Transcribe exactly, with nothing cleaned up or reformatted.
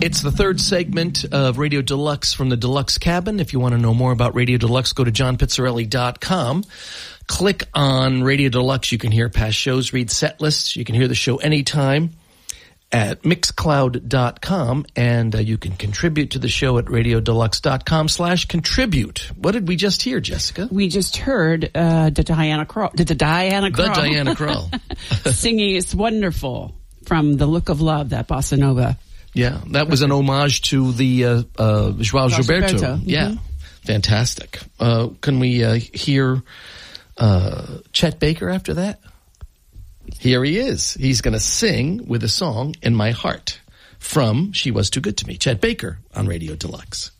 It's the third segment of Radio Deluxe from the Deluxe Cabin. If you want to know more about Radio Deluxe, go to john pizzarelli dot com. Click on Radio Deluxe. You can hear past shows, read set lists. You can hear the show anytime at mixcloud dot com, and uh, you can contribute to the show at radio deluxe dot com slash contribute. What did we just hear, Jessica? We just heard uh, the Diana Krall. The, the Diana Krall. The Diana Krall. Singing It's Wonderful from The Look of Love, that bossa nova. Yeah, that was an homage to the uh, uh, João Gilberto. Gilberto. Yeah, Mm-hmm. fantastic. Uh, can we uh, hear uh, Chet Baker after that? Here he is. He's going to sing with a song, In My Heart, from She Was Too Good to Me. Chet Baker on Radio Deluxe.